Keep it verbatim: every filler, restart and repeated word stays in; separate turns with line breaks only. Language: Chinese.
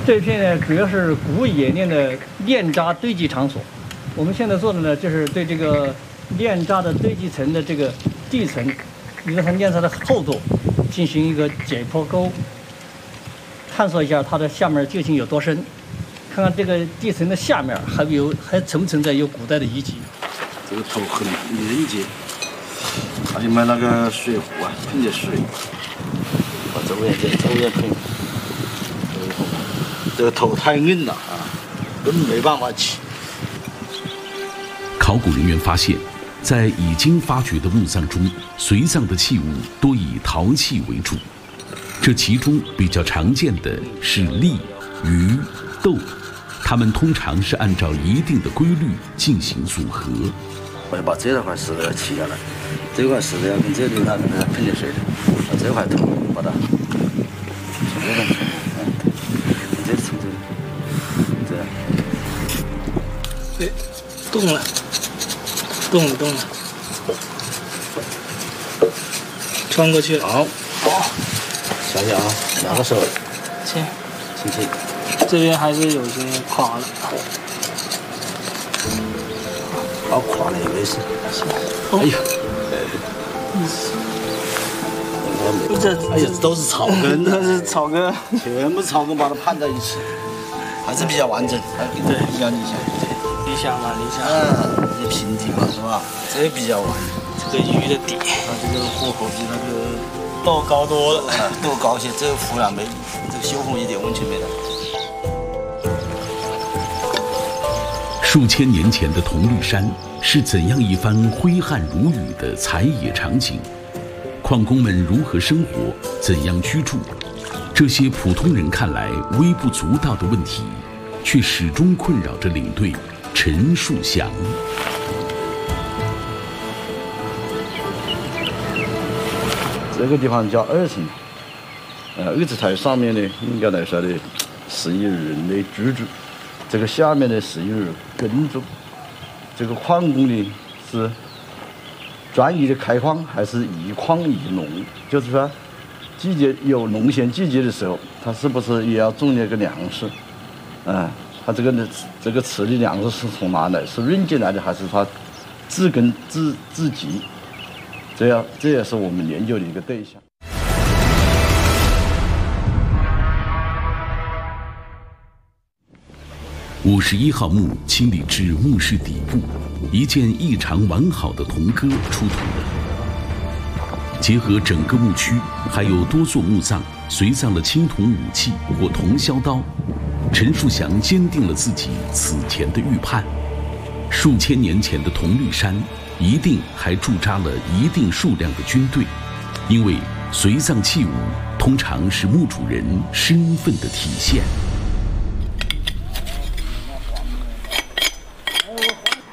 这片呢，主要是古冶炼的炼渣堆积场所。我们现在做的呢，就是对这个炼渣的堆积层的这个地层，以及它炼渣的厚度，进行一个解剖沟，探索一下它的下面究竟有多深，看看这个地层的下面还有还存不存在有古代的遗迹。
这个头很连接，他就买那个水壶啊，喷的水，把周围这周围喷。这个头太硬了啊，根本没办法起。
考古人员发现，在已经发掘的墓葬中，随葬的器物多以陶器为主，这其中比较常见的是鬲、鱼、豆，它们通常是按照一定的规律进行组合。
我要把这块石头要起下来，这块石头要跟这里那个喷点水的，把这块头把它从这边冲，嗯，这从这里，这样。
哎，动了，动了，动了，穿过去了。
好，好，想想啊，两个手，
切，
轻轻，
这边还是有些垮了。
好，垮了也没事。
哦、
哎呀，
哎，这
哎呀，都是草根，
都是草根，
全部草根把它焊在一起，还是比较完整，还对比较理想，
理想嘛，理想。
嗯，这平底嘛，是吧？这比较完整。
这个鱼的底，
它这个火候比那个
豆高多了，
豆高些，这个腐烂没，这个修红一点完全没了。
数千年前的铜绿山是怎样一番挥汗如雨的采野场景？矿工们如何生活？怎样居住？这些普通人看来微不足道的问题，却始终困扰着领队陈树祥。
这个地方叫二层，呃，二字台上面呢，应该来说呢，是有人的居住。这个下面呢是有耕种，这个矿工呢是专一的开矿还是一矿一农？就是说，季节有农闲季节的时候，他是不是也要种那个粮食？嗯，他这个呢，这个吃的粮食是从哪来？是运进来的还是他自耕自自给？这样，这也是我们研究的一个对象。
五十一号墓清理至墓室底部，一件异常完好的铜戈出土了。结合整个墓区，还有多座墓葬随葬了青铜武器或铜削刀，陈树祥坚定了自己此前的预判：数千年前的铜绿山，一定还驻扎了一定数量的军队，因为随葬器物通常是墓主人身份的体现。